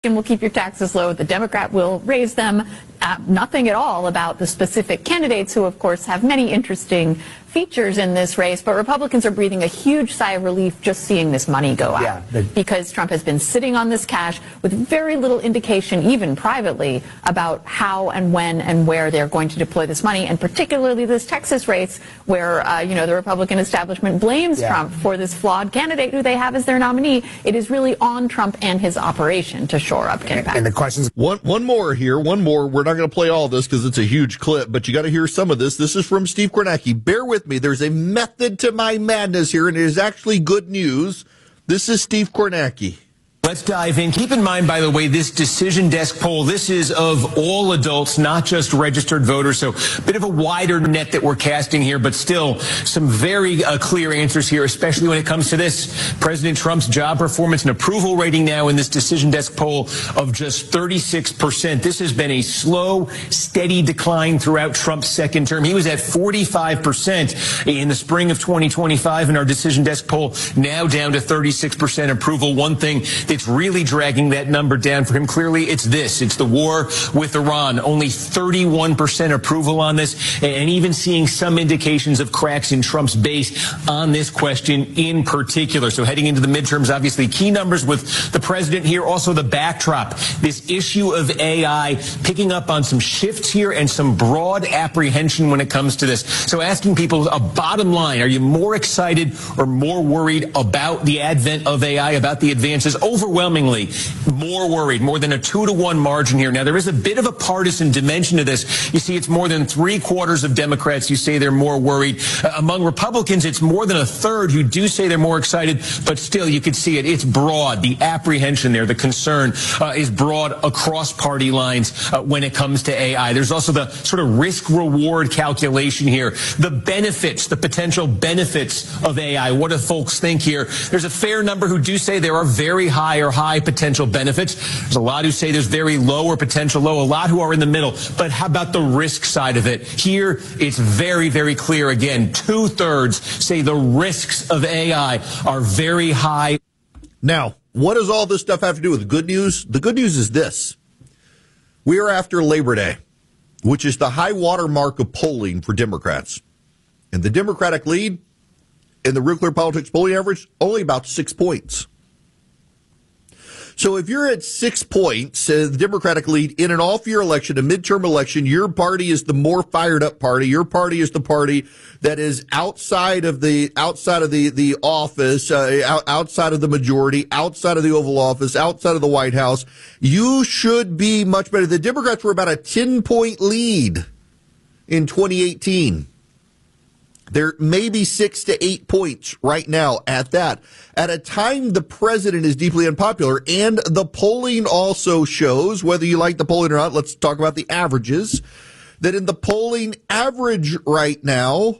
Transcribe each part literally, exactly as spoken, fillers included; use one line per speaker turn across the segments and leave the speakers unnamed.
will keep your taxes low. The Democrat will raise them. Uh, nothing at all about the specific candidates who, of course, have many interesting features in this race. But Republicans are breathing a huge sigh of relief just seeing this money go out. Yeah, the- because Trump has been sitting on this cash with very little indication, even privately, about how and when and where they're going to deploy this money, and particularly this Texas race where, uh, you know, the Republican establishment blames yeah. Trump for this flawed candidate who they have as their nominee. It is really on Trump and his operation to shore up Ken Paxton.
And the questions.
One, one more here, one more. We're not going to play all this because it's a huge clip, but you got to hear some of this. This is from Steve Kornacki. Bear with me. There's a method to my madness here, and it is actually good news. This is Steve Kornacki.
Let's dive in. Keep in mind, by the way, this Decision Desk poll, this is of all adults, not just registered voters. So a bit of a wider net that we're casting here, but still some very uh, clear answers here, especially when it comes to this. President Trump's job performance and approval rating now in this Decision Desk poll of just thirty-six percent. This has been a slow, steady decline throughout Trump's second term. He was at forty-five percent in the spring of twenty twenty-five in our Decision Desk poll, now down to thirty-six percent approval. One thing it's really dragging that number down for him. Clearly, it's this. It's the war with Iran. Only thirty-one percent approval on this, and even seeing some indications of cracks in Trump's base on this question in particular. So heading into the midterms, obviously key numbers with the president here. Also the backdrop, this issue of A I picking up on some shifts here and some broad apprehension when it comes to this. So asking people a bottom line, are you more excited or more worried about the advent of A I, about the advances? Overwhelmingly more worried, more than a two to one margin here. Now, there is a bit of a partisan dimension to this. You see, it's more than three quarters of Democrats who say they're more worried. Uh, among Republicans, it's more than a third who do say they're more excited, but still, you can see it. It's broad. The apprehension there, the concern uh, is broad across party lines uh, when it comes to A I. There's also the sort of risk-reward calculation here. The benefits, the potential benefits of A I. What do folks think here? There's a fair number who do say there are very high or high potential benefits. There's a lot who say there's very low or potential low, a lot who are in the middle. But how about the risk side of it? Here, it's very, very clear. Again, two-thirds say the risks of A I are very high.
Now, what does all this stuff have to do with good news? The good news is this. We are after Labor Day, which is the high water mark of polling for Democrats. And the Democratic lead in the Real Clear Politics polling average, only about six points. So if you're at six points, uh, the Democratic lead in an off-year election, a midterm election, your party is the more fired up party. Your party is the party that is outside of the outside of the the office, uh, out, outside of the majority, outside of the Oval Office, outside of the White House. You should be much better. The Democrats were about a ten-point lead in twenty eighteen. They're maybe six to eight points right now at that. At a time the president is deeply unpopular, and the polling also shows, whether you like the polling or not, let's talk about the averages, that in the polling average right now,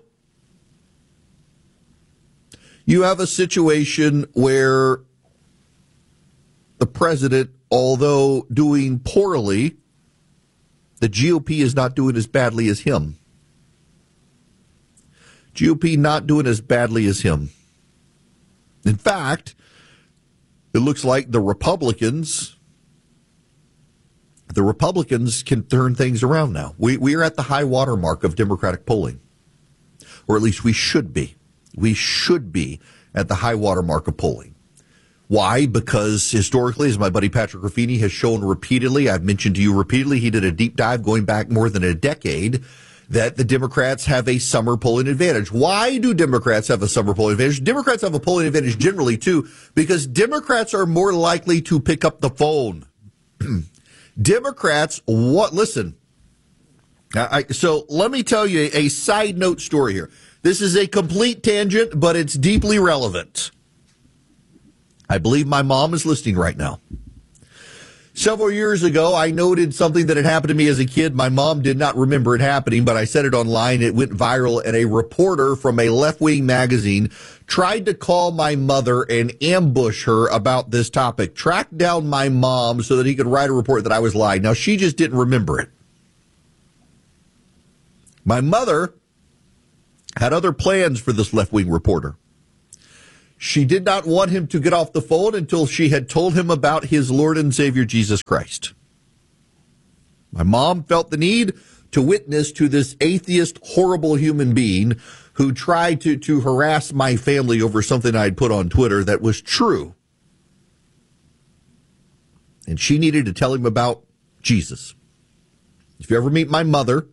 you have a situation where the president, although doing poorly, the G O P is not doing as badly as him. G O P not doing as badly as him. In fact, it looks like the Republicans, the Republicans can turn things around now. We we are at the high water mark of Democratic polling, or at least we should be. We should be at the high water mark of polling. Why? Because historically, as my buddy Patrick Ruffini has shown repeatedly, I've mentioned to you repeatedly, he did a deep dive going back more than a decade, that the Democrats have a summer polling advantage. Why do Democrats have a summer polling advantage? Democrats have a polling advantage generally, too, because Democrats are more likely to pick up the phone. Democrats, what? Listen, I, so let me tell you a side note story here. This is a complete tangent, but it's deeply relevant. I believe my mom is listening right now. Several years ago, I noted something that had happened to me as a kid. My mom did not remember it happening, but I said it online. It went viral, and a reporter from a left-wing magazine tried to call my mother and ambush her about this topic, tracked down my mom so that he could write a report that I was lying. Now, she just didn't remember it. My mother had other plans for this left-wing reporter. She did not want him to get off the phone until she had told him about his Lord and Savior, Jesus Christ. My mom felt the need to witness to this atheist, horrible human being who tried to, to harass my family over something I'd put on Twitter that was true. And she needed to tell him about Jesus. If you ever meet my mother,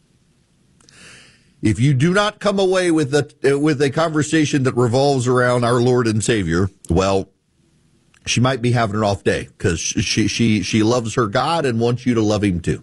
if you do not come away with a, with a conversation that revolves around our Lord and Savior, well, she might be having an off day because she, she, she loves her God and wants you to love him too.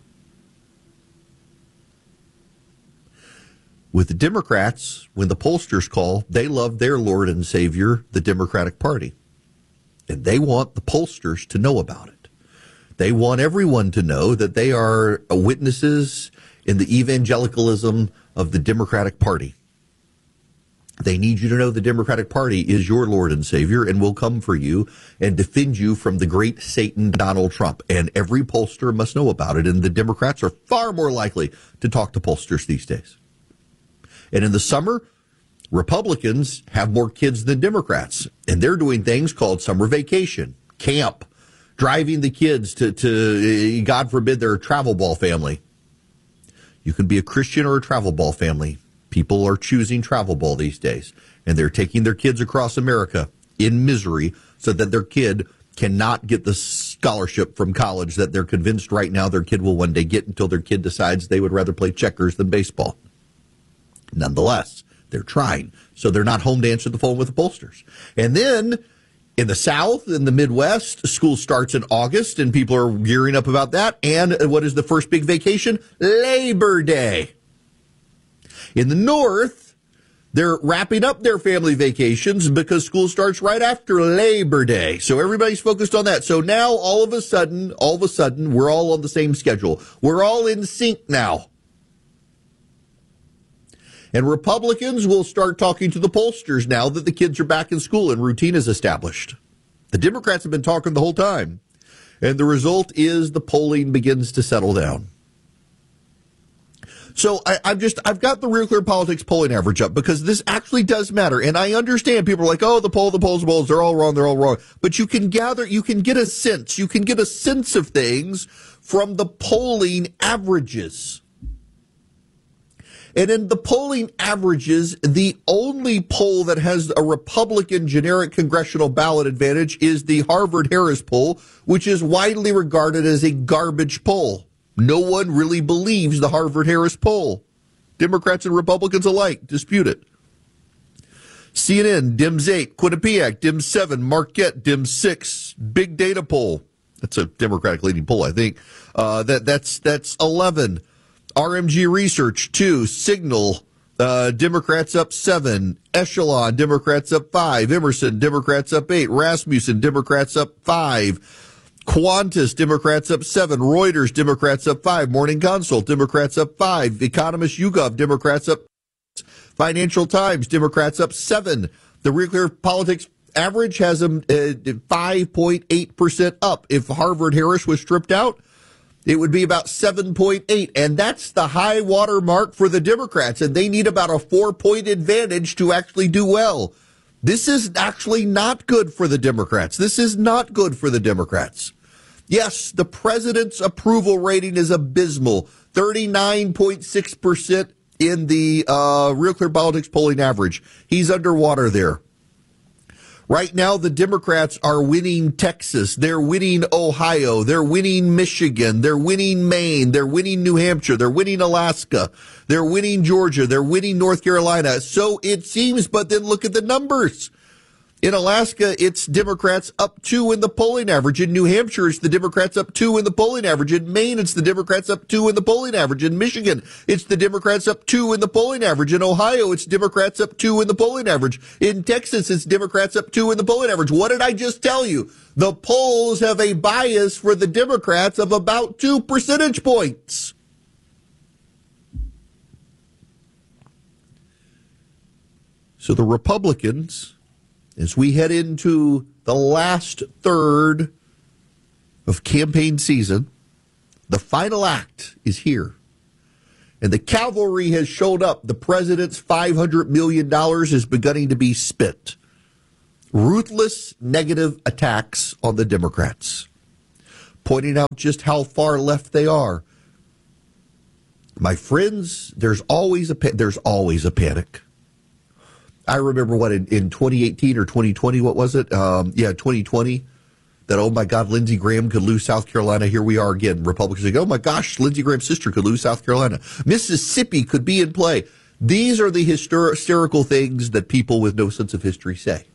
With the Democrats, when the pollsters call, they love their Lord and Savior, the Democratic Party. And they want the pollsters to know about it. They want everyone to know that they are witnesses in the evangelicalism of the Democratic Party. They need you to know the Democratic Party is your Lord and Savior and will come for you and defend you from the great Satan, Donald Trump. And every pollster must know about it. And the Democrats are far more likely to talk to pollsters these days. And in the summer, Republicans have more kids than Democrats. And they're doing things called summer vacation, camp, driving the kids to, to God forbid, their travel ball family. You can be a Christian or a travel ball family. People are choosing travel ball these days, and they're taking their kids across America in misery so that their kid cannot get the scholarship from college that they're convinced right now their kid will one day get until their kid decides they would rather play checkers than baseball. Nonetheless, they're trying, so they're not home to answer the phone with the pollsters. And then in the South, in the Midwest, school starts in August, and people are gearing up about that. And what is the first big vacation? Labor Day. In the North, they're wrapping up their family vacations because school starts right after Labor Day. So everybody's focused on that. So now, all of a sudden, all of a sudden, we're all on the same schedule. We're all in sync now. And Republicans will start talking to the pollsters now that the kids are back in school and routine is established. The Democrats have been talking the whole time. And the result is the polling begins to settle down. So I, I've just, I've got the Real Clear Politics polling average up because this actually does matter. And I understand people are like, oh, the poll, the polls, the polls, they're all wrong, they're all wrong. But you can gather, you can get a sense, you can get a sense of things from the polling averages. And in the polling averages, the only poll that has a Republican generic congressional ballot advantage is the Harvard-Harris poll, which is widely regarded as a garbage poll. No one really believes the Harvard-Harris poll. Democrats and Republicans alike dispute it. C N N, D I M S eight, Quinnipiac, D I M S seven, Marquette, D I M S six, Big Data poll. That's a Democratic leading poll, I think. Uh, that that's that's eleven. R M G Research, two. Signal, uh, Democrats up seven. Echelon, Democrats up five. Emerson, Democrats up eight. Rasmussen, Democrats up five. Qantas, Democrats up seven. Reuters, Democrats up five. Morning Consult, Democrats up five. Economist YouGov, Democrats up. Financial Times, Democrats up seven. The Real Clear Politics average has them uh, five point eight percent up. If Harvard-Harris was stripped out, it would be about seven point eight, and that's the high water mark for the Democrats, and they need about a four-point advantage to actually do well. This is actually not good for the Democrats. This is not good for the Democrats. Yes, the president's approval rating is abysmal, thirty-nine point six percent in the uh, Real Clear Politics polling average. He's underwater there. Right now, the Democrats are winning Texas. They're winning Ohio. They're winning Michigan. They're winning Maine. They're winning New Hampshire. They're winning Alaska. They're winning Georgia. They're winning North Carolina. So it seems, but then look at the numbers. In Alaska, it's Democrats up two in the polling average. In New Hampshire, it's the Democrats up two in the polling average. In Maine, it's the Democrats up two in the polling average. In Michigan, it's the Democrats up two in the polling average. In Ohio, it's Democrats up two in the polling average. In Texas, it's Democrats up two in the polling average. What did I just tell you? The polls have a bias for the Democrats of about two percentage points. So the Republicans, as we head into the last third of campaign season, the final act is here. And the cavalry has showed up. The president's five hundred million dollars is beginning to be spent. Ruthless negative attacks on the Democrats, pointing out just how far left they are. My friends, there's always a there's always a panic. I remember what in, in twenty eighteen or twenty twenty, what was it? Um, yeah, twenty twenty. That, oh my God, Lindsey Graham could lose South Carolina. Here we are again. Republicans say, oh my gosh, Lindsey Graham's sister could lose South Carolina. Mississippi could be in play. These are the hyster- hysterical things that people with no sense of history say.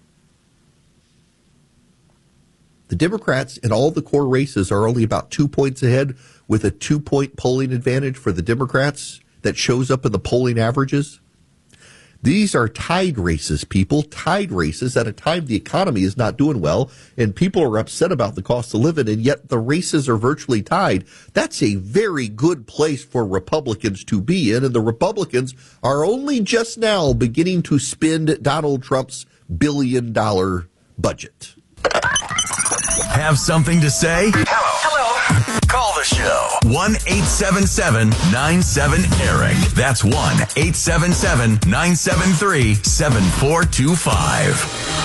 The Democrats in all the core races are only about two points ahead, with a two-point polling advantage for the Democrats that shows up in the polling averages. These are tied races, people, tied races at a time the economy is not doing well and people are upset about the cost of living, and yet the races are virtually tied. That's a very good place for Republicans to be in, and the Republicans are only just now beginning to spend Donald Trump's billion dollar budget.
Have something to say? Hello. Hello. Call the show. one eight seven seven nine seven Eric. That's one eight seven seven nine seven three seven four two five.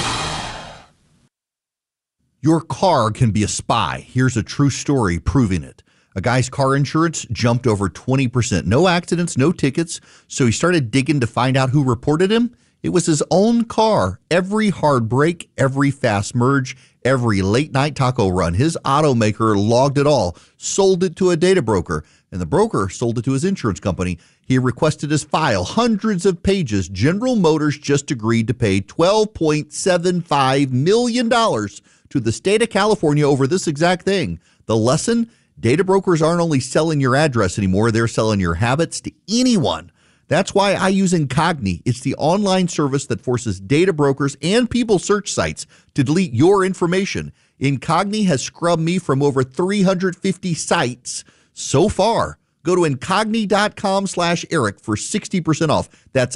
Your car can be a spy. Here's a true story proving it. A guy's car insurance jumped over twenty percent. No accidents, no tickets. So he started digging to find out who reported him. It was his own car. Every hard brake, every fast merge, every late night taco run. His automaker logged it all, sold it to a data broker, and the broker sold it to his insurance company. He requested his file, hundreds of pages. General Motors just agreed to pay twelve point seven five million dollars to the state of California over this exact thing. The lesson? Data brokers aren't only selling your address anymore, they're selling your habits to anyone. That's why I use Incogni. It's the online service that forces data brokers and people search sites to delete your information. Incogni has scrubbed me from over three hundred fifty sites so far. Go to Incogni.com slash Eric for sixty percent off. That's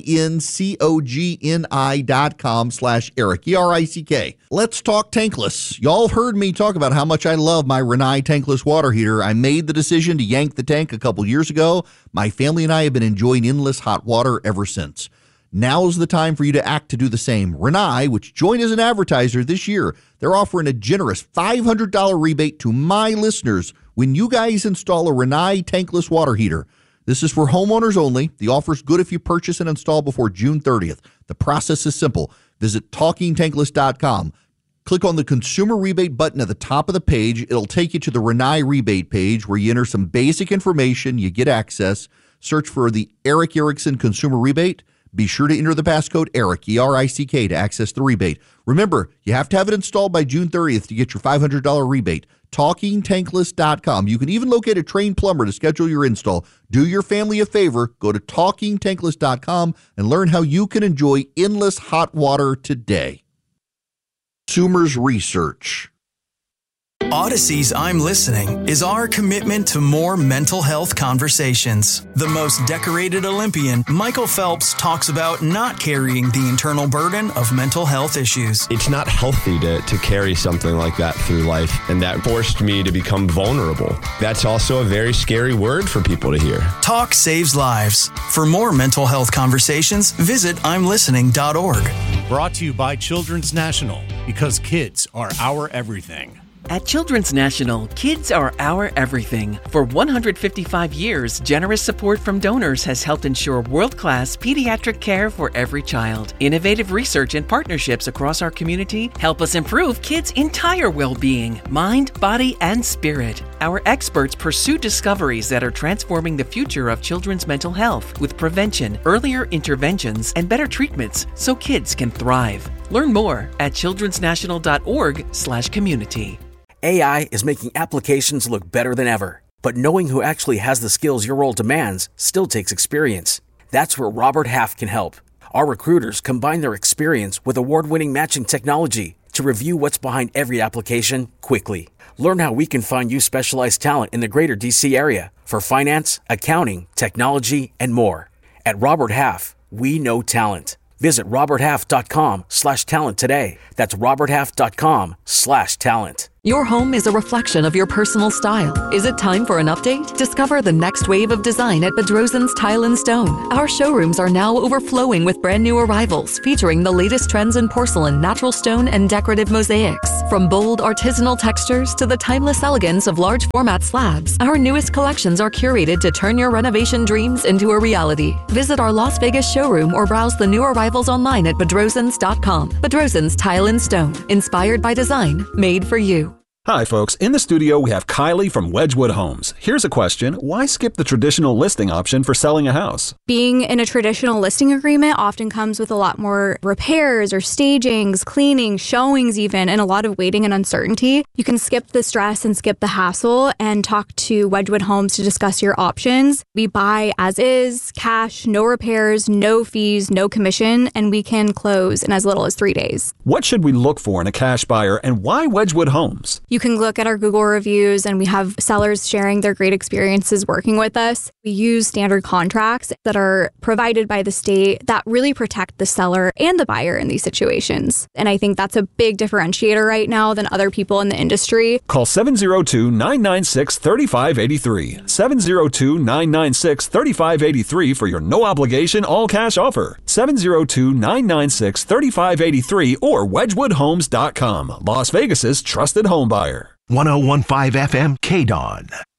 I-N-C-O-G-N-I dot com slash Eric, E R I C K. Let's talk tankless. Y'all heard me talk about how much I love my Rinnai tankless water heater. I made the decision to yank the tank a couple years ago. My family and I have been enjoying endless hot water ever since. Now's the time for you to act to do the same. Rinnai, which joined as an advertiser this year, they're offering a generous five hundred dollars rebate to my listeners when you guys install a Rinnai tankless water heater. This is for homeowners only. The offer's good if you purchase and install before June thirtieth. The process is simple. Visit talking tankless dot com. Click on the consumer rebate button at the top of the page. It'll take you to the Rinnai rebate page where you enter some basic information. You get access. Search for the Eric Erickson consumer rebate. Be sure to enter the passcode ERIC, E R I C K, to access the rebate. Remember, you have to have it installed by June thirtieth to get your five hundred dollars rebate. talking tankless dot com. You can even locate a trained plumber to schedule your install. Do your family a favor. Go to talking tankless dot com and learn how you can enjoy endless hot water today. Consumers Research.
Odyssey's I'm Listening is our commitment to more mental health conversations. The most decorated Olympian, Michael Phelps, talks about not carrying the internal burden of mental health issues.
It's not healthy to, to carry something like that through life, and that forced me to become vulnerable. That's also a very scary word for people to hear.
Talk saves lives. For more mental health conversations, visit I'm listening dot org.
Brought to you by Children's National, because kids are our everything.
At Children's National, kids are our everything. For one hundred fifty-five years, generous support from donors has helped ensure world-class pediatric care for every child. Innovative research and partnerships across our community help us improve kids' entire well-being, mind, body, and spirit. Our experts pursue discoveries that are transforming the future of children's mental health with prevention, earlier interventions, and better treatments so kids can thrive. Learn more at childrens national dot org slash community.
A I is making applications look better than ever, but knowing who actually has the skills your role demands still takes experience. That's where Robert Half can help. Our recruiters combine their experience with award-winning matching technology to review what's behind every application quickly. Learn how we can find you specialized talent in the greater D C area for finance, accounting, technology, and more. At Robert Half, we know talent. Visit robert half dot com slash talent today. That's robert half dot com slash talent.
Your home is a reflection of your personal style. Is it time for an update? Discover the next wave of design at Bedrosian's Tile and Stone. Our showrooms are now overflowing with brand new arrivals featuring the latest trends in porcelain, natural stone, and decorative mosaics. From bold artisanal textures to the timeless elegance of large format slabs, our newest collections are curated to turn your renovation dreams into a reality. Visit our Las Vegas showroom or browse the new arrivals online at bedrosians dot com. Bedrosian's Tile and Stone, inspired by design, made for you.
Hi, folks. In the studio, we have Kylie from Wedgwood Homes. Here's a question. Why skip the traditional listing option for selling a house?
Being in a traditional listing agreement often comes with a lot more repairs or stagings, cleaning, showings even, and a lot of waiting and uncertainty. You can skip the stress and skip the hassle and talk to Wedgwood Homes to discuss your options. We buy as is, cash, no repairs, no fees, no commission, and we can close in as little as three days.
What should we look for in a cash buyer, and why Wedgwood Homes?
You can look at our Google reviews, and we have sellers sharing their great experiences working with us. We use standard contracts that are provided by the state that really protect the seller and the buyer in these situations. And I think that's a big differentiator right now than other people in the industry.
Call seven oh two, nine nine six, three five eight three. seven oh two, nine nine six, three five eight three for your no obligation all cash offer. seven oh two, nine nine six, three five eight three or wedgwood homes dot com. Las Vegas's trusted home buyer.
one oh one point five F M K D O N.